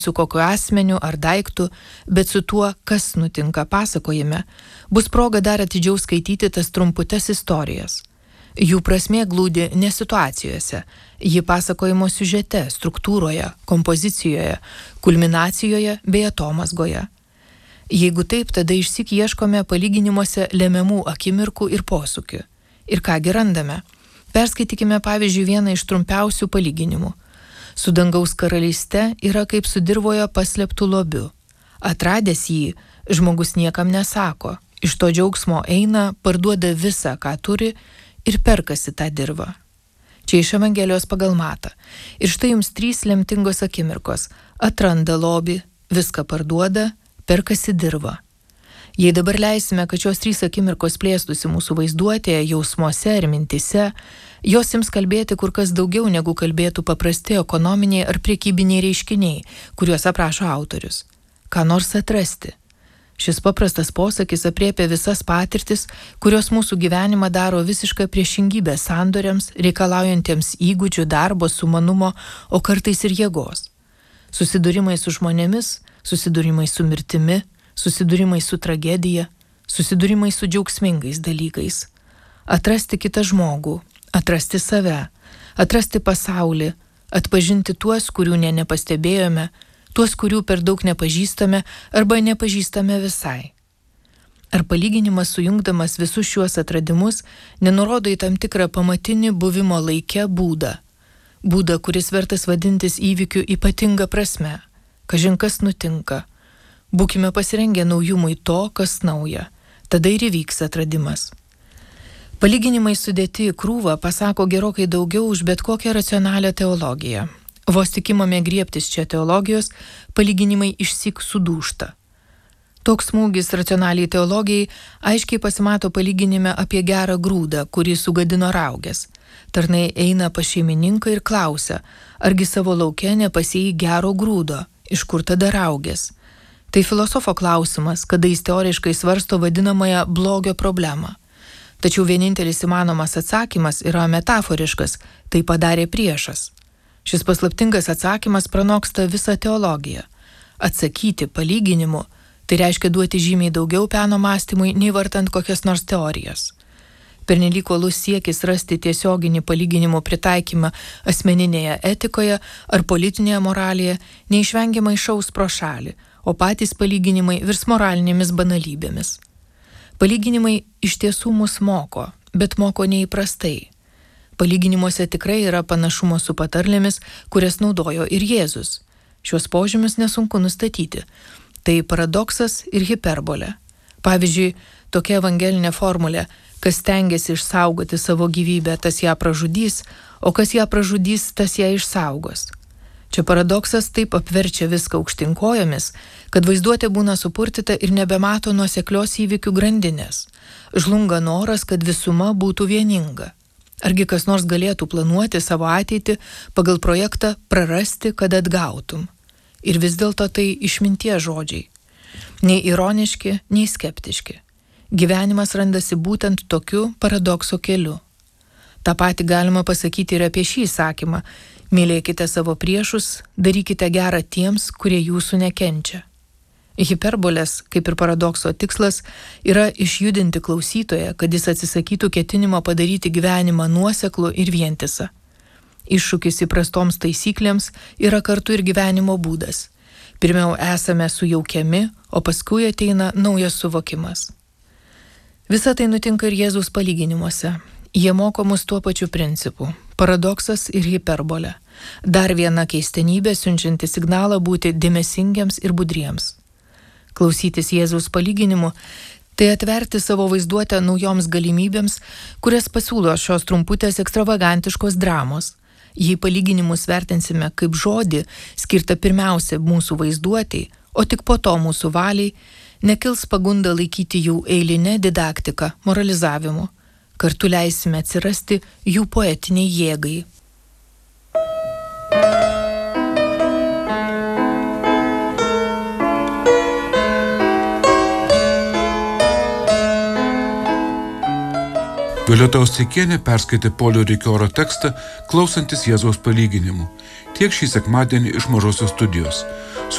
su kokiu asmeniu ar daiktu, bet su tuo, kas nutinka pasakojime, bus proga dar atidžiau skaityti tas trumputes istorijas. Jų prasmė glūdi ne situacijose, ji pasakojimo siužete, struktūroje, kompozicijoje, kulminacijoje bei atomazgoje. Jeigu taip, tada išsyk ieškome palyginimuose lemiamų akimirkų ir posūkių. Ir kągi randame? Perskaitykime pavyzdžiui vieną iš trumpiausių palyginimų. Su dangaus karalyste yra kaip su dirvoje paslėptų lobiu. Atradęs jį, žmogus niekam nesako, iš to džiaugsmo eina, parduoda visą, ką turi, ir perkasi tą dirvą. Čia iš Evangelijos pagal Matą. Ir štai jums 3 lemtingos akimirkos. Atranda lobį, viską parduoda, perkasi dirvą. Jei dabar leisime, kad šios 3 akimirkos plėstųsi mūsų vaizduotėje, jausmuose ir mintise, jos ims kalbėti kur kas daugiau negu kalbėtų paprasti ekonominiai ar priekybiniai reiškiniai, kuriuos aprašo autorius. Ką nors atrasti. Šis paprastas posakis apriepia visas patirtis, kurios mūsų gyvenimą daro visišką priešingybę sandoriams, reikalaujantiems įgūdžių, darbo, sumanumo, o kartais ir jėgos. Susidūrimai su žmonėmis, susidūrimai su mirtimi, susidūrimai su tragedija, susidūrimai su džiaugsmingais dalykais. Atrasti kitą žmogų, atrasti save, atrasti pasaulį, atpažinti tuos, kurių nepastebėjome, tuos, kurių per daug nepažįstame arba nepažįstame visai. Ar palyginimas sujungdamas visus šiuos atradimus nenurodo į tam tikrą pamatinį buvimo laike būdą? Būdą, kuris vertas vadintis įvykiu ypatinga prasme. Kažin kas nutinka. Būkime pasirengę naujumui to, kas nauja. Tada ir įvyks atradimas. Palyginimai sudėti į krūvą pasako gerokai daugiau už bet kokią racionalią teologiją. Vos tik imame griebtis čia teologijos, palyginimai išsyk sudūžta. Toks smūgis racionaliai teologijai aiškiai pasimato palyginime apie gerą grūdą, kurį sugadino raugės. Tarnai eina pas šeimininką ir klausia, argi savo lauke nepasėjai gero grūdo, iš kur tada raugės. Tai filosofo klausimas, kada jis teoriškai svarsto vadinamąją blogio problemą. Tačiau vienintelis įmanomas atsakymas yra metaforiškas, tai padarė priešas. Šis paslaptingas atsakymas pranoksta visą teologiją. Atsakyti palyginimu, tai reiškia duoti žymiai daugiau peno mąstymui, nei vartant kokias nors teorijas. Pernelyg uolus siekis rasti tiesioginį palyginimo pritaikymą asmeninėje etikoje ar politinėje moralėje neišvengiamai šaus pro šalį, o patys palyginimai virs moralinėmis banalybėmis. Palyginimai iš tiesų mus moko, bet moko neįprastai. Palyginimuose tikrai yra panašumo su patarlėmis, kurias naudojo ir Jėzus. Šios požymius nesunku nustatyti. Tai paradoksas ir hiperbolė. Pavyzdžiui, tokia evangelinė formulė, kas stengiasi išsaugoti savo gyvybę, tas ją pražudys, o kas ją pražudys, tas ją išsaugos. Čia paradoksas taip apverčia viską aukštyn kojomis, kad vaizduotė būna supurtyta ir nebemato nuoseklios įvykių grandinės. Žlunga noras, kad visuma būtų vieninga. Argi kas nors galėtų planuoti savo ateitį pagal projektą prarasti, kad atgautum. Ir vis dėlto tai išminties žodžiai. Nei ironiški, nei skeptiški. Gyvenimas randasi būtent tokiu paradokso keliu. Ta pati galima pasakyti ir apie šį įsakymą. Mylėkite savo priešus, darykite gerą tiems, kurie jūsų nekenčia. Hiperbolės, kaip ir paradokso tikslas, yra išjudinti klausytoją, kad jis atsisakytų ketinimo padaryti gyvenimą nuoseklų ir vientisą. Iššūkis įprastoms taisyklėms yra kartu ir gyvenimo būdas. Pirmiau esame sujaukiami, o paskui ateina naujas suvokimas. Visa tai nutinka ir Jėzaus palyginimuose. Jie moko mus tuo pačiu principu – paradoksas ir hiperbolė. Dar viena keistenybė siunčianti signalą būti dėmesingiams ir budriems. Klausytis Jėzaus palyginimų – tai atverti savo vaizduotę naujoms galimybėms, kurias pasiūlo šios trumputės ekstravagantiškos dramos. Jei palyginimus vertinsime kaip žodį, skirtą pirmiausia mūsų vaizduotei, o tik po to mūsų valiai, nekils pagunda laikyti jų eilinę didaktiką, moralizavimu. Kartu leisime atsirasti jų poetiniai jėgai. Violeta Osteikienė perskaitė Polio Rikioro tekstą klausantis Jėzaus palyginimų. Tiek šį sekmadienį iš Mažosios studijos.